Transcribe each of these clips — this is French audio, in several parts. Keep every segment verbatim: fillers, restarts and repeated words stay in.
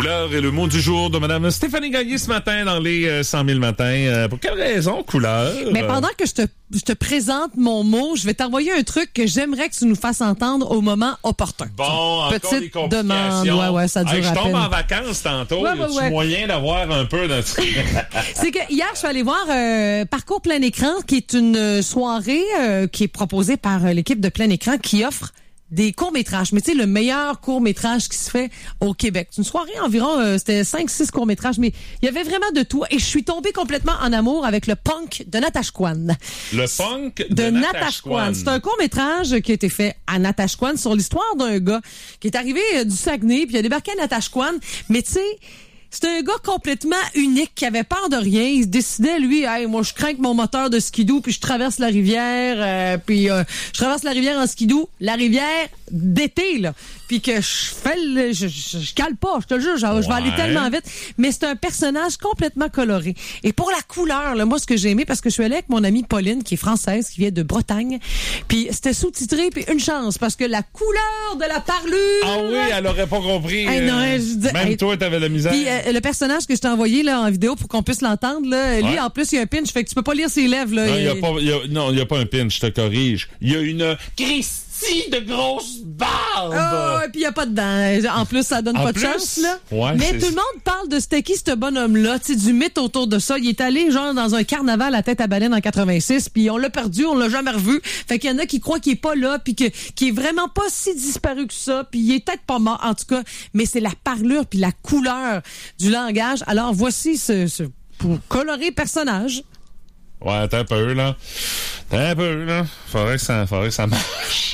Couleur est le mot du jour de Mme Stéphanie Gagné ce matin dans les euh, cent mille matins. Euh, pour quelle raison, couleur? Mais pendant que je te, je te présente mon mot, je vais t'envoyer un truc que j'aimerais que tu nous fasses entendre au moment opportun. Bon, encore petite des complications. demande, ouais, ouais, ça dure hey, je à tombe peine. en vacances tantôt. Ouais, y a-tu ouais, ouais. moyen d'avoir un peu de... C'est que hier, je suis allée voir euh, Parcours Plein Écran, qui est une soirée euh, qui est proposée par euh, l'équipe de Plein Écran qui offre des courts-métrages. Mais tu sais, le meilleur court-métrage qui se fait au Québec. C'est une soirée environ, euh, c'était cinq six courts-métrages, mais il y avait vraiment de tout. Et je suis tombée complètement en amour avec le punk de Natashquan. Le punk de, de Natashquan. Natashquan. C'est un court-métrage qui a été fait à Natashquan sur l'histoire d'un gars qui est arrivé euh, du Saguenay, puis il a débarqué à Natashquan. Mais tu sais, c'est un gars complètement unique qui avait peur de rien. Il se décidait, lui, hey, moi, je crains que mon moteur de skidoo, puis je traverse la rivière, euh, puis euh, je traverse la rivière en skidoo, la rivière d'été, là. Puis que je fais le, je, je, je cale pas, je te le jure, je, ouais. je vais aller tellement vite. Mais c'est un personnage complètement coloré. Et pour la couleur, là, moi, ce que j'ai aimé, parce que je suis allée avec mon amie Pauline, qui est française, qui vient de Bretagne, puis c'était sous-titré, puis une chance, parce que la couleur de la parlure... Ah oui, elle aurait pas compris. Hey, non, euh, je dis, même hey, toi, t'avais la misère. Puis euh, le personnage que je t'ai envoyé là, en vidéo pour qu'on puisse l'entendre, là, lui, ouais. en plus, il y a un pinch, fait que tu peux pas lire ses lèvres. Là. Non, il y a il... pas, il y a, non, il y a pas un pinch, je te corrige. Il y a une Christie de grosse barbe. Oh, et puis il y a pas de dents. En plus, ça donne en pas plus, de chance, là. Ouais, mais c'est... tout le monde parle de c'était qui ce bonhomme-là, tu sais, du mythe autour de ça. Il est allé, genre, dans un carnaval à tête à baleine en quatre-vingt-six, puis on l'a perdu, on l'a jamais revu. Fait qu'il y en a qui croient qu'il est pas là, puis que, qu'il est vraiment pas si disparu que ça, puis il est peut-être pas mort, en tout cas. Mais c'est la parlure puis la couleur du langage. Alors, voici ce, ce pour colorer personnage. Ouais, attends un peu, là. Attends un peu, là. Faudrait que ça, faudrait que ça marche.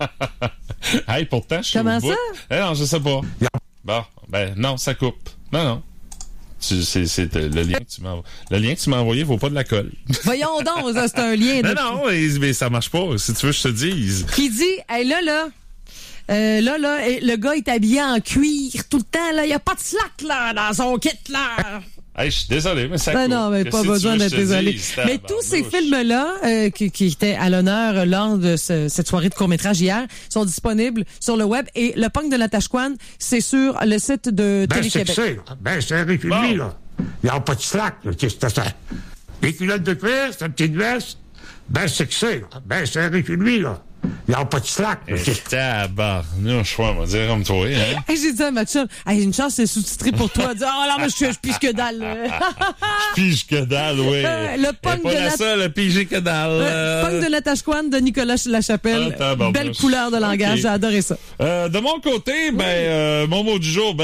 Hey, pourtant, je suis Comment au bout. ça? Eh non, je sais pas. Bon, ben, non, ça coupe. Non, non. Tu, c'est, c'est le lien que tu m'as, le lien que tu m'as envoyé vaut pas de la colle. Voyons donc, ça, c'est un lien. De... Non, non, mais, mais ça marche pas. Si tu veux, je te dise. Qui dit, hey, là, là, euh, là, là, le gars est habillé en cuir tout le temps, là. Il y a pas de slack, là, dans son kit, là. Hey, je suis désolé, mais ça ben coupe. non, mais pas besoin d'être désolé. Dise, mais tous ces films-là, euh, qui, qui étaient à l'honneur lors de ce, cette soirée de court-métrage hier, sont disponibles sur le web. Et le punk de Natashquan, c'est sur le site de ben, Télé-Québec. C'est ben, c'est un réfugié, bon. Là. Il n'y a pas de slack, là. C'est ça. Les culottes de cuir, c'est une petite veste. Ben, c'est que c'est, là. Ben, c'est un réfugié, là. Il n'y a pas de slack. Tabarnouche, on va dire comme toi, hein? Hey, j'ai dit à ma chum, hey, une chance, c'est sous-titré pour toi. Elle dit, oh là, moi, je, je pige que dalle. Je pige que dalle, oui. Euh, le punk de la... ça, le pige que dalle. Euh, punk de Natashquan de Nicolas Lachapelle. Ah, belle couleur de langage, okay. J'ai adoré ça. Euh, de mon côté, ben, oui. euh, mon mot du jour, ben,